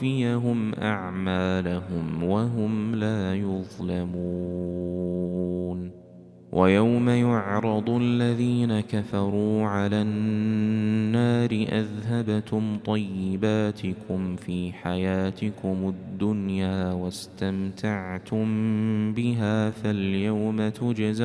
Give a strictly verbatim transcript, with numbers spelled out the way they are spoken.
ليوفيهم أعمالهم وهم لا يظلمون. ويوم يعرض الذين كفروا على النار أذهبتم طيباتكم في حياتكم الدنيا واستمتعتم بها فاليوم تجزون